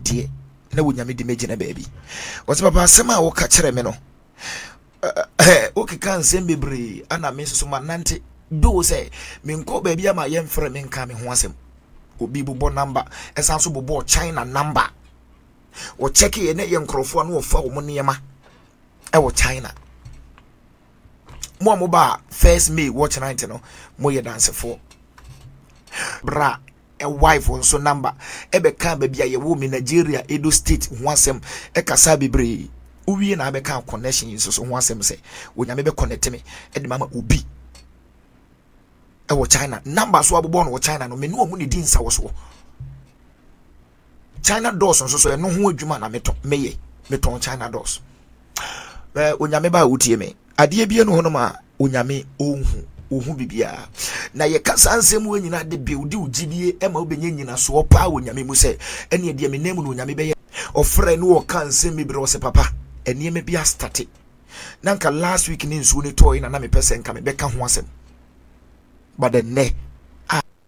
die na wonyame di megina baby what's papa asema wo ka kire me no okay kan sem bebre ana me so manante do say me nko baby ama yemfre me nka me ho asem obi bubo number esan so bubo China number o check ye na ye nkrofo no fa wo niema e wo China mo ba first May watch night no mo ye dance for bra a wife on so number ebe kan baby ye wo me Nigeria Edo State ho asem e kasa bebre uwie na be kan connection so ho asem say wonyame be connect me e de mama obi e wo China number so abobo no wo China no me no mu ne din sa wo so China doors so no ho adwuma na meton China doors onyame ba utie me ade bia no hono ma onyame ohu bibia na ye kasa nsem wo nyina de beudi ugidie e ma obenye nyina so pa onyame mu se ene de me nemu no onyame be ye ofre no wo kan nsem mi bre wo se papa ene me bia start nanka last week ni nsu ni toy na me pese nka me be ka ho asem but the ne